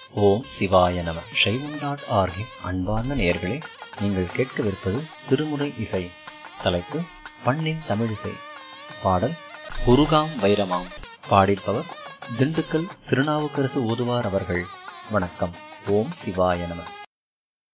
ஓம் சிவாய நம. சைவம்.org அன்பார்ந்த நேயர்களே, நீங்கள் கேட்கவிருப்பது திருமுறை இசை. தலைப்பு பண்ணின் தமிழிசை. பாடல் குருகாம் வைரமாம். பாடியிருப்பவர் திண்டுக்கல் திருநாவுக்கரசு ஓதுவார் அவர்கள். வணக்கம். ஓம் சிவாய நம.